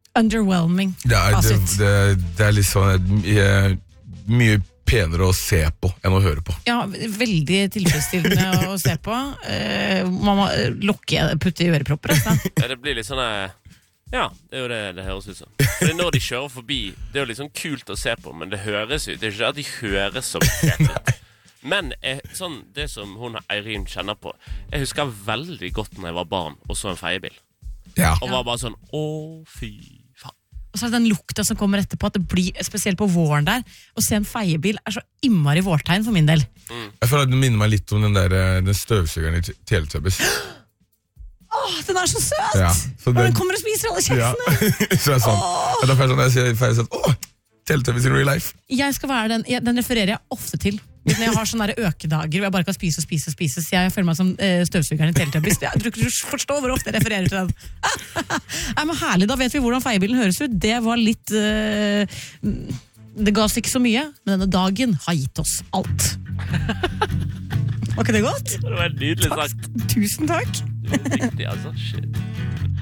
Underwhelming. Det litt sånn mye penere å se på enn å høre på. Ja, veldig tilfredsstillende å se på. Man må putte i ørepropper. Ja, det blir litt sånn ja, det jo det høres ut som. For når de kjører forbi, det jo litt sånn kult å se på, men det høres ut. Det ikke at de høres så fett ut. Men sånn, det som hun Eirin kjenner på, jeg husker veldig godt når jeg var barn og så en feiebil. Ja. Og var bare sånn, fy faen. Og så den lukta som kommer etterpå, at det blir, spesielt på våren der, å se en feiebil så innmari vårtegn for min del. Jeg føler at det minner meg litt om den støvsugeren i Teletubbies. Den så søt! Ja, så den kommer og spiser alle kjeksene. Ja, så sånn. Derfor sånn jeg sier feil sånn, Teletubbies in real life. Jeg skal være den refererer jeg ofte til. Når jeg har sånne økedager hvor jeg bare kan spise. Så jeg føler meg som støvsugeren i Teletubbies. Jeg tror ikke du forstår hvor ofte jeg refererer til den. Nei, men herlig, da vet vi hvordan feiebilen høres ut. Det var litt det ga oss ikke så mye, men denne dagen har gitt oss alt. Var ikke det godt? Det var nydelig sagt. Tusen takk. Det var viktig, altså. Shit.